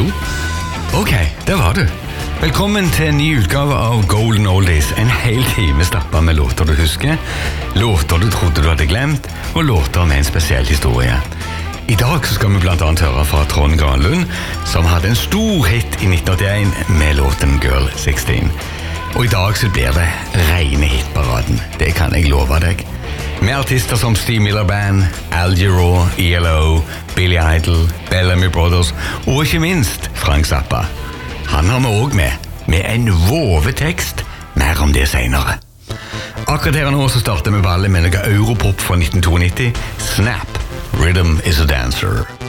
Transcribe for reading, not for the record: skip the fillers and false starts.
Hallo? Ok, der var du. Velkommen til en ny utgave av Golden Oldies, en hel time stappet med låter du husker, låter du trodde du hadde glemt, og låter med en spesiell historie. I dag så skal vi blant annet høre fra Trond Granlund, som hadde en stor hit i 1981 med låten Girl 16. Og i dag så blir det rene hitparaden, det kan jeg love deg. Med artister som Steve Miller Band, Al Jarreau, ELO, Billy Idol, Bellamy Brothers og ikke minst Frank Zappa. Han har vi også med en våvetekst, mer om det senere. Akkurat her nå så starter vi ballet med noe Europop fra 1992, Snap, Rhythm is a Dancer.